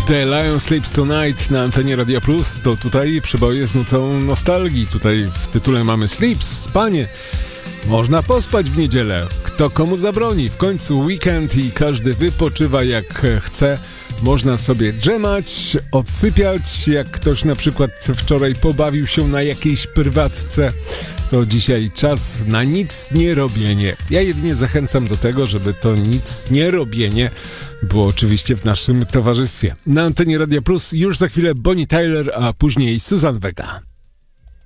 The Lion Sleeps Tonight na antenie Radia Plus. To tutaj przeboje z nutą nostalgii. Tutaj w tytule mamy Sleeps, spanie. Można pospać w niedzielę. Kto komu zabroni? W końcu weekend i każdy wypoczywa jak chce. Można sobie drzemać, odsypiać. Jak ktoś na przykład wczoraj pobawił się na jakiejś prywatce, to dzisiaj czas na nic nie robienie. Ja jedynie zachęcam do tego, żeby to nic nie robienie było oczywiście w naszym towarzystwie. Na antenie Radia Plus już za chwilę Bonnie Tyler, a później Suzanne Vega.